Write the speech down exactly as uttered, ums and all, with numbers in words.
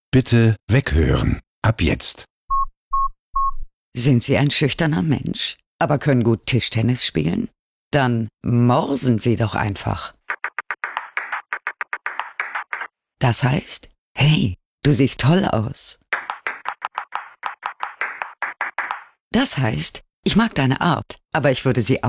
Bitte weghören. Ab jetzt. Sind Sie ein schüchterner Mensch, aber können gut Tischtennis spielen? Dann morsen Sie doch einfach. Das heißt, hey, du siehst toll aus. Das heißt, ich mag deine Art, aber ich würde sie